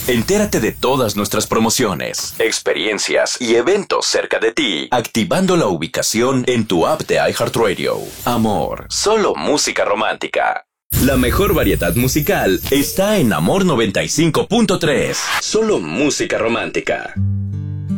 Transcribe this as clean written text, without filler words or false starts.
Entérate de todas nuestras promociones, experiencias y eventos cerca de ti, activando la ubicación en tu app de iHeartRadio. Amor, solo música romántica. La mejor variedad musical está en Amor 95.3. Solo música romántica.